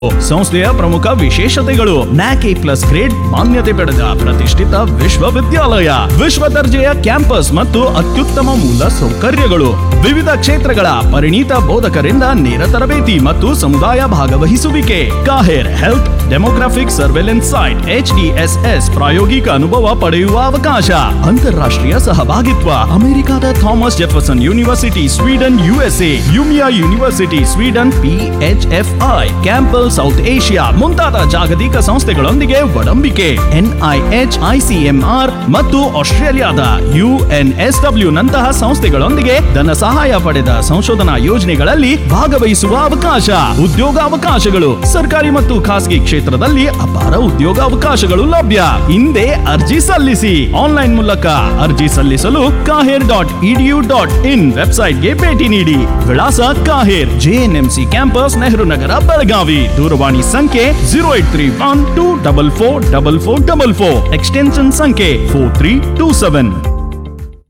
ಸಂಸ್ಥೆಯ ಪ್ರಮುಖ ವಿಶೇಷತೆಗಳು ನ್ಯಾಕ್ A+ ಗ್ರೇಡ್ ಮಾನ್ಯತೆ ಪಡೆದ ಪ್ರತಿಷ್ಠಿತ ವಿಶ್ವವಿದ್ಯಾಲಯ, ವಿಶ್ವ ದರ್ಜೆಯ ಕ್ಯಾಂಪಸ್ ಮತ್ತು ಅತ್ಯುತ್ತಮ ಮೂಲ ಸೌಕರ್ಯಗಳು, ವಿವಿಧ ಕ್ಷೇತ್ರಗಳ ಪರಿಣಿತ ಬೋಧಕರಿಂದ ನೇರ ತರಬೇತಿ ಮತ್ತು ಸಮುದಾಯ ಭಾಗವಹಿಸುವಿಕೆ, KAHER health demographic surveillance site HDSS ಪ್ರಾಯೋಗಿಕ ಅನುಭವ ಪಡೆಯುವ ಅವಕಾಶ, ಅಂತಾರಾಷ್ಟ್ರೀಯ ಸಹಭಾಗಿತ್ವ, ಅಮೆರಿಕದ Thomas Jefferson university Sweden USA, ಯುಮಿಯಾ university Sweden PHFI, ಕ್ಯಾಂಪಲ್ south Asia ಮುಂತಾದ ಜಾಗತಿಕ ಸಂಸ್ಥೆಗಳೊಂದಿಗೆ ಒಡಂಬಿಕೆ, NIH, ICMR ಮತ್ತು ಆಸ್ಟ್ರೇಲಿಯಾದ UNSW ನಂತಹ ಸಂಸ್ಥೆಗಳೊಂದಿಗೆ ಧನ ಸಹಾಯ ಪಡೆದ ಸಂಶೋಧನಾ ಯೋಜನೆಗಳಲ್ಲಿ ಭಾಗವಹಿಸುವ ಅವಕಾಶ, ಉದ್ಯೋಗಾವಕಾಶಗಳು, ಸರ್ಕಾರಿ ಮತ್ತು ಖಾಸಗಿ ಕ್ಷೇತ್ರದಲ್ಲಿ ಅಪಾರ ಉದ್ಯೋಗಾವಕಾಶಗಳು ಲಭ್ಯ. ಹಿಂದೆ ಅರ್ಜಿ ಸಲ್ಲಿಸಿ. ಆನ್ಲೈನ್ ಮೂಲಕ ಅರ್ಜಿ ಸಲ್ಲಿಸಲು kaher.edu.in ವೆಬ್ಸೈಟ್ಗೆ ಭೇಟಿ ನೀಡಿ. ವಿಳಾಸ KAHER, JNMC campus, Nehru Nagar, Belagavi. ದೂರವಾಣಿ ಸಂಖ್ಯೆ 0831244444, ಎಕ್ಸ್ಟೆನ್ಷನ್ ಸಂಖ್ಯೆ 4327.